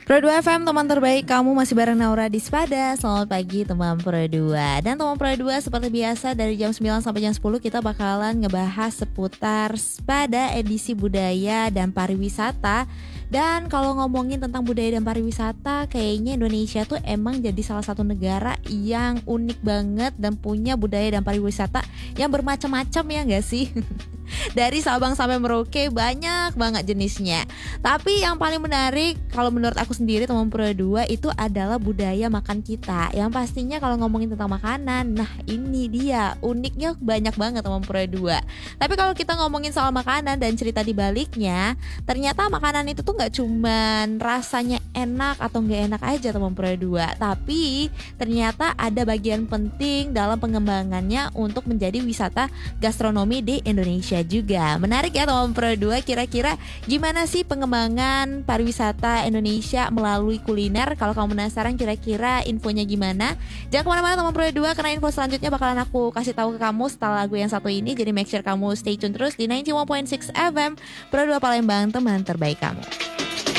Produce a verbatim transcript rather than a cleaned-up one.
Pro dua F M, teman terbaik kamu, masih bareng Naura di Spada. Selamat pagi teman Pro dua. Dan teman Pro dua, seperti biasa dari jam sembilan sampai jam sepuluh kita bakalan ngebahas seputar Spada edisi budaya dan pariwisata. Dan kalau ngomongin tentang budaya dan pariwisata, kayaknya Indonesia tuh emang jadi salah satu negara yang unik banget dan punya budaya dan pariwisata yang bermacam-macam, ya gak sih? Dari Sabang sampai Merauke banyak banget jenisnya. Tapi yang paling menarik kalau menurut aku sendiri teman Pro dua itu adalah budaya makan kita. Yang pastinya kalau ngomongin tentang makanan, nah ini dia uniknya banyak banget teman Pro dua. Tapi kalau kita ngomongin soal makanan dan cerita di baliknya, ternyata makanan itu tuh gak cuman rasanya enak atau gak enak aja teman Pro dua, tapi ternyata ada bagian penting dalam pengembangannya untuk menjadi wisata gastronomi di Indonesia juga. Menarik ya teman Pro dua, kira-kira gimana sih pengembangan pariwisata Indonesia melalui kuliner? Kalau kamu penasaran kira-kira infonya gimana, jangan kemana-mana teman Pro dua, karena info selanjutnya bakalan aku kasih tahu ke kamu setelah lagu yang satu ini. Jadi make sure kamu stay tune terus di sembilan puluh satu koma enam F M Pro dua Palembang, teman terbaik kamu.